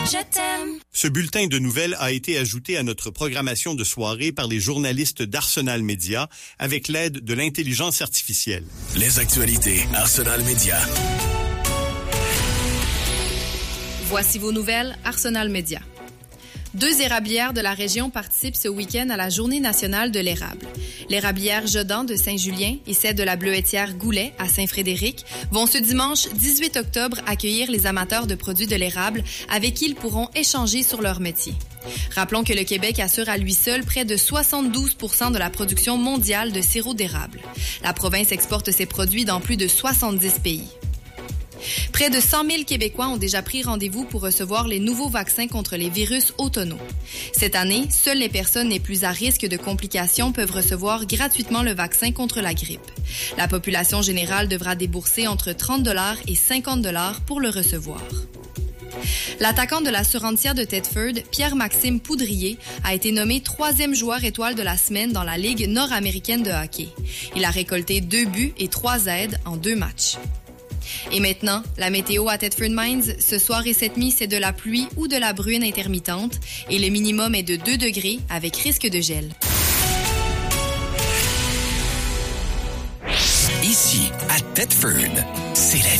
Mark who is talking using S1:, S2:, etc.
S1: Je t'aime.
S2: Ce bulletin de nouvelles a été ajouté à notre programmation de soirée par les journalistes d'Arsenal Media avec l'aide de l'intelligence artificielle.
S3: Les actualités Arsenal Media.
S4: Voici vos nouvelles Arsenal Media. 2 érablières de la région participent ce week-end à la Journée nationale de l'érable. L'érablière Jodan de Saint-Julien et celle de la Bleuetière Goulet à Saint-Frédéric vont ce dimanche 18 octobre accueillir les amateurs de produits de l'érable avec qui ils pourront échanger sur leur métier. Rappelons que le Québec assure à lui seul près de 72% de la production mondiale de sirop d'érable. La province exporte ses produits dans plus de 70 pays. Près de 100 000 Québécois ont déjà pris rendez-vous pour recevoir les nouveaux vaccins contre les virus automnaux. Cette année, seules les personnes les plus à risque de complications peuvent recevoir gratuitement le vaccin contre la grippe. La population générale devra débourser entre 30 $ et 50 $ pour le recevoir. L'attaquant de la Surantière de Thetford, Pierre-Maxime Poudrier, a été nommé 3e joueur étoile de la semaine dans la Ligue nord-américaine de hockey. Il a récolté 2 buts et 3 aides en 2 matchs. Et maintenant, la météo à Thetford Mines. Ce soir et cette nuit, c'est de la pluie ou de la bruine intermittente et le minimum est de 2 degrés avec risque de gel.
S3: Ici, à Thetford, c'est la